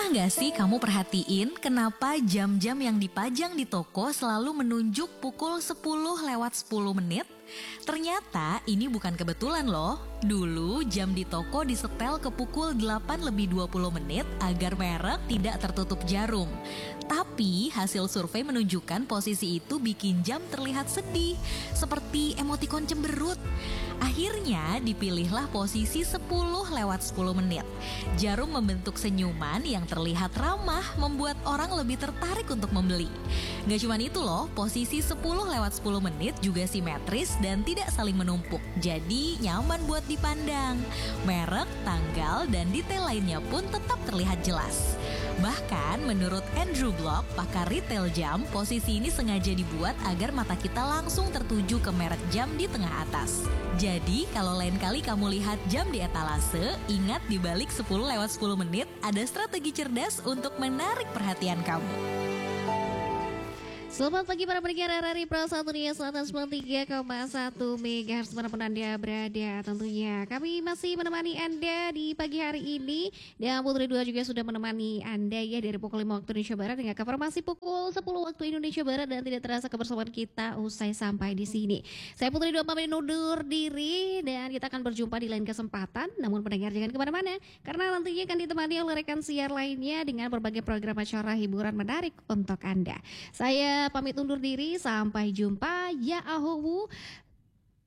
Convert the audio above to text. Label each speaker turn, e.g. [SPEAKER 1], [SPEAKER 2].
[SPEAKER 1] Pernah nggak sih kamu perhatiin kenapa jam-jam yang dipajang di toko selalu menunjuk pukul 10:10 Ternyata ini bukan kebetulan loh. Dulu jam di toko disetel ke pukul 8:20 agar merek tidak tertutup jarum. Tapi hasil survei menunjukkan posisi itu bikin jam terlihat sedih, seperti emotikon cemberut. Akhirnya dipilihlah posisi 10:10. Jarum membentuk senyuman yang terlihat ramah, membuat orang lebih tertarik untuk membeli. Gak cuma itu loh, posisi 10:10 juga simetris dan tidak saling menumpuk. Jadi nyaman buat dipandang. Merek, tanggal, dan detail lainnya pun tetap terlihat jelas. Bahkan menurut Andrew Block, pakar retail jam, posisi ini sengaja dibuat agar mata kita langsung tertuju ke merek jam di tengah atas. Jadi kalau lain kali kamu lihat jam di etalase, ingat di balik 10:10 ada strategi cerdas untuk menarik perhatian kamu.
[SPEAKER 2] Selamat pagi para pendengar RRI Pro 1 Dunia Selatan 93,1 MHz dimanapun Anda berada. Tentunya kami masih menemani Anda di pagi hari ini, dan Putri 2 juga sudah menemani Anda ya dari pukul 5 waktu Indonesia Barat hingga informasi pukul 10 waktu Indonesia Barat, dan tidak terasa kebersamaan kita usai sampai di sini. Saya Putri 2 pamit undur diri dan kita akan berjumpa di lain kesempatan. Namun pendengar jangan kemana-mana, karena nantinya akan ditemani oleh rekan siar lainnya dengan berbagai program acara hiburan menarik untuk Anda. Saya pamit undur diri, sampai jumpa. Ya ahuwu.